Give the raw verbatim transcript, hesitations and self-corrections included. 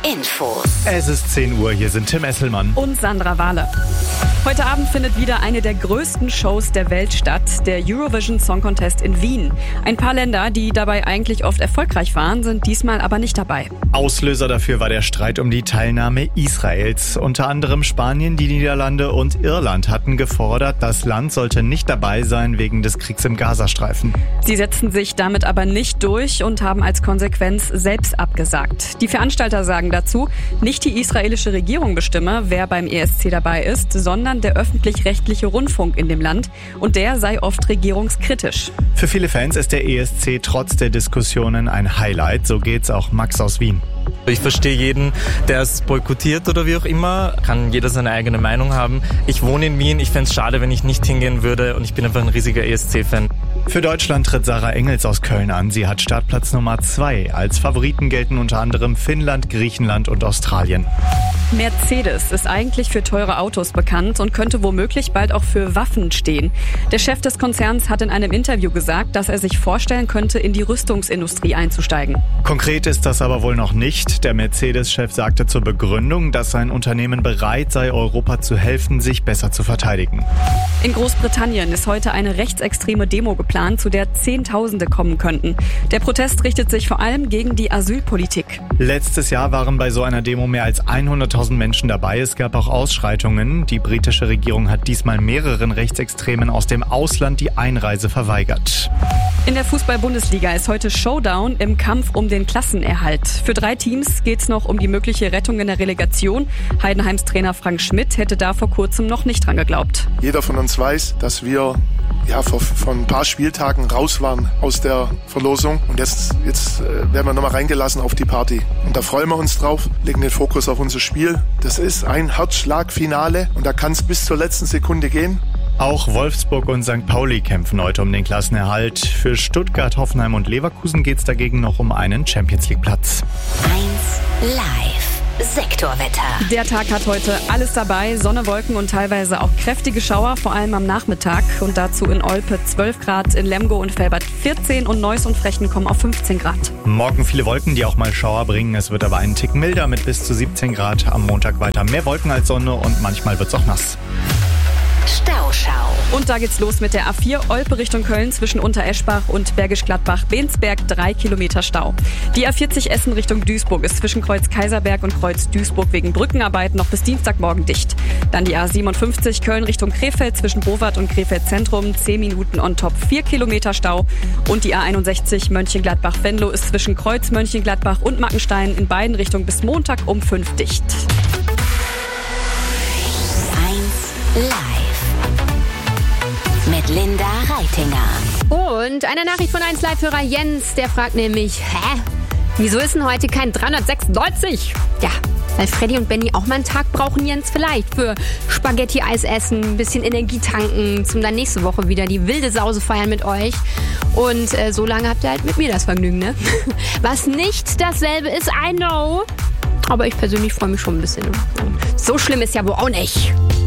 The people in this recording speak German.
Infos. Es ist zehn Uhr, hier sind Tim Esselmann und Sandra Wahle. Heute Abend findet wieder eine der größten Shows der Welt statt, der Eurovision Song Contest in Wien. Ein paar Länder, die dabei eigentlich oft erfolgreich waren, sind diesmal aber nicht dabei. Auslöser dafür war der Streit um die Teilnahme Israels. Unter anderem Spanien, die Niederlande und Irland hatten gefordert, das Land sollte nicht dabei sein wegen des Kriegs im Gazastreifen. Sie setzten sich damit aber nicht durch und haben als Konsequenz selbst abgesagt. Die Veranstalter sagen dazu, nicht die israelische Regierung bestimme, wer beim E S C dabei ist, sondern der öffentlich-rechtliche Rundfunk in dem Land. Und der sei oft regierungskritisch. Für viele Fans ist der E S C trotz der Diskussionen ein Highlight. So geht's auch Max aus Wien. Ich verstehe jeden, der es boykottiert oder wie auch immer. Kann jeder seine eigene Meinung haben. Ich wohne in Wien. Ich fände es schade, wenn ich nicht hingehen würde. Und ich bin einfach ein riesiger E S C-Fan. Für Deutschland tritt Sarah Engels aus Köln an. Sie hat Startplatz Nummer zwei. Als Favoriten gelten unter anderem Finnland, Griechenland und Australien. Mercedes ist eigentlich für teure Autos bekannt und könnte womöglich bald auch für Waffen stehen. Der Chef des Konzerns hat in einem Interview gesagt, dass er sich vorstellen könnte, in die Rüstungsindustrie einzusteigen. Konkret ist das aber wohl noch nicht. Der Mercedes-Chef sagte zur Begründung, dass sein Unternehmen bereit sei, Europa zu helfen, sich besser zu verteidigen. In Großbritannien ist heute eine rechtsextreme Demo geplant, zu der Zehntausende kommen könnten. Der Protest richtet sich vor allem gegen die Asylpolitik. Letztes Jahr waren bei so einer Demo mehr als hunderttausend Menschen dabei. Es gab auch Ausschreitungen. Die britische Regierung hat diesmal mehreren Rechtsextremen aus dem Ausland die Einreise verweigert. In der Fußball-Bundesliga ist heute Showdown im Kampf um den Klassenerhalt. Für drei Teams geht es noch um die mögliche Rettung in der Relegation. Heidenheims Trainer Frank Schmidt hätte da vor kurzem noch nicht dran geglaubt. Jeder von uns weiß, dass wir ja vor, vor ein paar Spieltagen raus waren aus der Verlosung. Und jetzt, jetzt äh, werden wir nochmal reingelassen auf die Party. Und da freuen wir uns drauf, legen den Fokus auf unser Spiel. Das ist ein Herzschlagfinale und da kann es bis zur letzten Sekunde gehen. Auch Wolfsburg und Sankt Pauli kämpfen heute um den Klassenerhalt. Für Stuttgart, Hoffenheim und Leverkusen geht es dagegen noch um einen Champions-League-Platz. eins live Sektorwetter. Der Tag hat heute alles dabei. Sonne, Wolken und teilweise auch kräftige Schauer, vor allem am Nachmittag. Und dazu in Olpe zwölf Grad, in Lemgo und Velbert vierzehn und Neuss und Frechen kommen auf fünfzehn Grad. Morgen viele Wolken, die auch mal Schauer bringen. Es wird aber einen Tick milder mit bis zu siebzehn Grad. Am Montag weiter mehr Wolken als Sonne und manchmal wird es auch nass. Stauschau. Und da geht's los mit der A vier Olpe Richtung Köln zwischen Untereschbach und Bergisch Gladbach-Bensberg, drei Kilometer Stau. Die A vierzig Essen Richtung Duisburg ist zwischen Kreuz Kaiserberg und Kreuz Duisburg wegen Brückenarbeiten noch bis Dienstagmorgen dicht. Dann die A siebenundfünfzig Köln Richtung Krefeld zwischen Bowart und Krefeld Zentrum, zehn Minuten on top, vier Kilometer Stau. Und die A einundsechzig Mönchengladbach-Venlo ist zwischen Kreuz Mönchengladbach und Mackenstein in beiden Richtungen bis Montag um fünf dicht. eins live. Mit Linda Reitinger. Und eine Nachricht von eins Live-Hörer Jens, der fragt nämlich, hä? Wieso ist denn heute kein dreihundertsechsundneunzig? Ja, weil Freddy und Benny auch mal einen Tag brauchen, Jens, vielleicht für Spaghetti-Eis essen, ein bisschen Energie tanken, zum dann nächste Woche wieder die wilde Sause feiern mit euch. Und äh, so lange habt ihr halt mit mir das Vergnügen, ne? Was nicht dasselbe ist, I know. Aber ich persönlich freue mich schon ein bisschen. So schlimm ist ja wohl auch nicht.